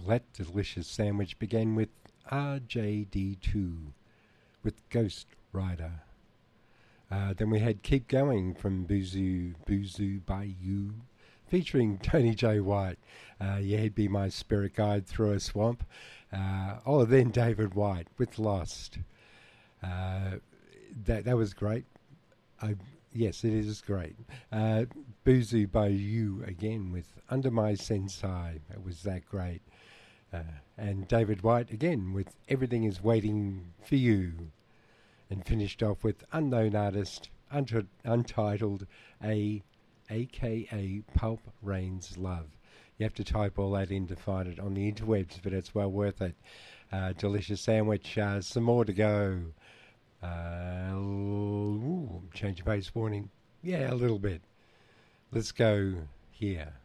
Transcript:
That delicious sandwich began with RJD2 with Ghost Rider. Then we had Keep Going from Boozoo Bayou, featuring Tony J. White. Yeah, he'd be my spirit guide through a swamp. Then David White with Lost. That was great. Yes, it is great. Boozoo Bayou again with Under My Sensei. It was that great. And David White again with Everything Is Waiting for You. And finished off with Unknown Artist, Untitled, a.k.a. Pulp Rain's Love. You have to type all that in to find it on the interwebs, but it's well worth it. Delicious sandwich. Some more to go. Change of pace warning. Yeah, a little bit. Let's go here.